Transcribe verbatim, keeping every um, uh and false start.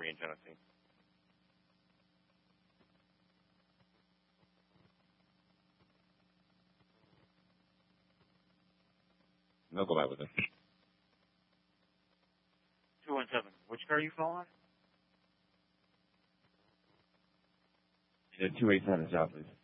three in Genesee. No, go back with it. two one seven. Which car are you following? Yeah, two eight seven south, please.